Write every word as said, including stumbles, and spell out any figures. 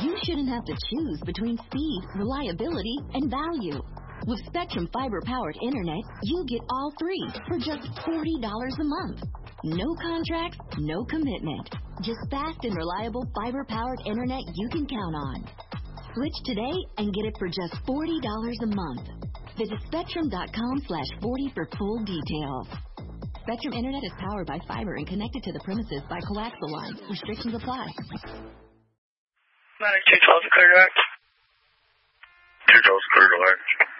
you shouldn't have to choose between speed, reliability, and value. With Spectrum fiber-powered internet, you get all three for just forty dollars a month. No contracts, no commitment. Just fast and reliable fiber-powered internet you can count on. Switch today and get it for just forty dollars a month. Visit spectrum.com slash 40 for full details. Spectrum Internet is powered by fiber and connected to the premises by coaxial lines. Restrictions apply. Medic two twelve, clear direct. two twelve, clear direct.